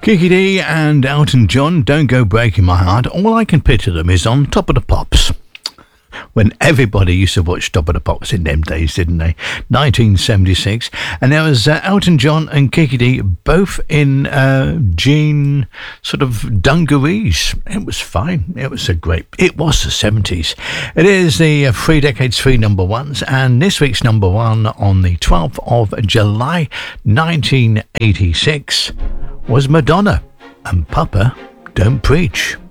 Kiki D and Elton John, Don't Go Breaking My Heart. All I can picture them is on Top of the Pops. When everybody used to watch Top of the Pops in them days, didn't they? 1976. And there was Elton John and Kiki D, both in jean sort of dungarees. It was fine. It was the 70s. It is the 3 Decades 3 number ones. And this week's number one on the 12th of July 1986 was Madonna and Papa Don't Preach.